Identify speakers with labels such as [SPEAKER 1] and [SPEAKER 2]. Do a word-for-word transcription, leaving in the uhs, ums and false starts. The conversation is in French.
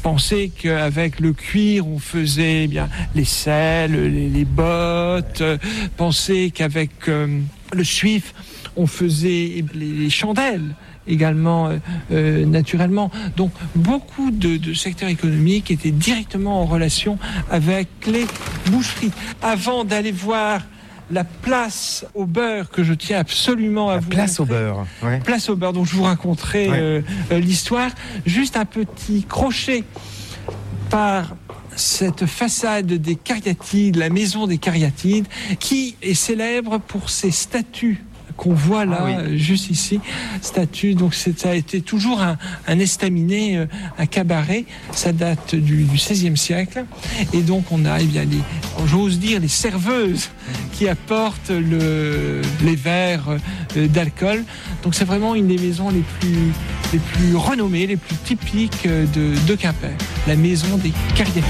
[SPEAKER 1] Pensez qu'avec le cuir, on faisait eh bien les selles, les, les bottes. Pensez qu'avec euh, le suif, on faisait les, les chandelles également euh, euh, naturellement. Donc beaucoup de, de secteurs économiques étaient directement en relation avec les boucheries. Avant d'aller voir la place au beurre que je tiens absolument à
[SPEAKER 2] La
[SPEAKER 1] vous
[SPEAKER 2] place
[SPEAKER 1] montrer.
[SPEAKER 2] au beurre. Ouais.
[SPEAKER 1] Place au beurre dont je vous raconterai
[SPEAKER 2] Ouais.
[SPEAKER 1] euh, euh, l'histoire. Juste un petit crochet par cette façade des Cariatides, la maison des Cariatides, qui est célèbre pour ses statues qu'on voit là,
[SPEAKER 2] Ah oui.
[SPEAKER 1] euh, juste ici, statue. Donc c'est, ça a été toujours un, un estaminet, euh, un cabaret. Ça date du, du seizième siècle. Et donc on a, eh bien, les, j'ose dire, les serveuses qui apportent le, les verres euh, d'alcool. Donc c'est vraiment une des maisons les plus, les plus renommées, les plus typiques de, de Quimper. La maison des Cariatides.